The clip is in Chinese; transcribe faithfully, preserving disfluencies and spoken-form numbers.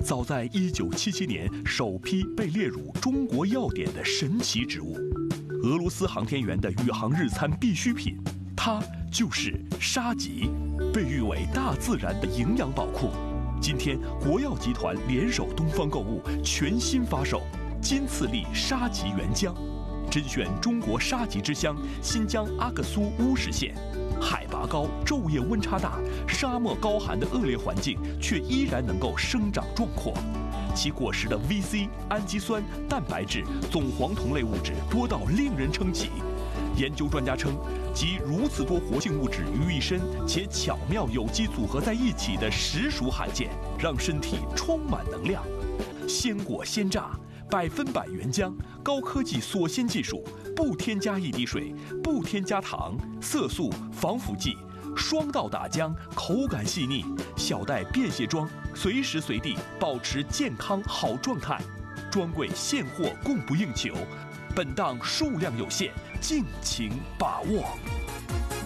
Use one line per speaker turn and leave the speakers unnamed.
早在一九七七年首批被列入中国药典的神奇植物，俄罗斯航天员的宇航日餐必需品，它就是沙棘，被誉为大自然的营养宝库。今天，国药集团联手东方购物全新发售金次粒沙棘原浆，甄选中国沙棘之乡新疆阿克苏乌什县。海拔高、昼夜温差大、沙漠高寒的恶劣环境，却依然能够生长壮阔。其果实的 V C、氨基酸、蛋白质、总黄酮类物质多到令人称奇。研究专家称，集如此多活性物质于一身，且巧妙有机组合在一起的实属罕见，让身体充满能量。鲜果鲜榨，百分百原浆，高科技锁鲜技术，不添加一滴水，不添加糖、色素、防腐剂，双道打浆，口感细腻，小袋便携装，随时随地保持健康好状态。专柜现货供不应求，本档数量有限，敬请把握。